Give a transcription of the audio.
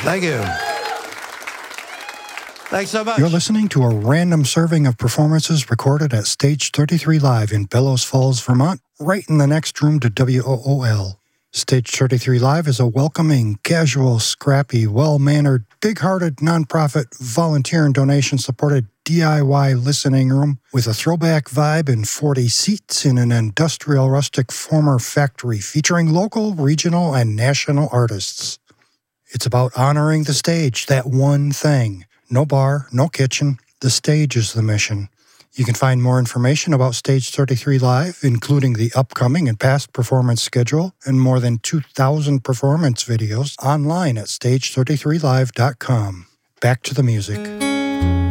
Thank you. Thanks so much. You're listening to a random serving of performances recorded at Stage 33 Live in Bellows Falls, Vermont, right in the next room to WOOL. Stage 33 Live is a welcoming, casual, scrappy, well-mannered, big-hearted, nonprofit, volunteer and donation-supported DIY listening room with a throwback vibe and 40 seats in an industrial rustic former factory featuring local, regional, and national artists. It's about honoring the stage, that one thing. No bar, no kitchen. The stage is the mission. You can find more information about Stage 33 Live, including the upcoming and past performance schedule and more than 2,000 performance videos online at stage33live.com. Back to the music.